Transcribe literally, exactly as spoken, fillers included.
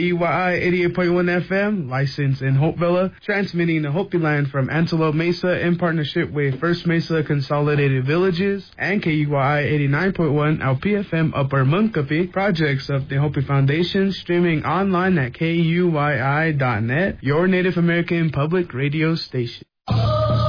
E Y I eighty-eight point one F M, licensed in Hopevilla, transmitting the Hopi line from Antelope Mesa in partnership with First Mesa Consolidated Villages and K U Y I eighty-nine point one L P F M Upper Munkapi, projects of the Hopi Foundation, streaming online at K U Y I dot net, your Native American public radio station.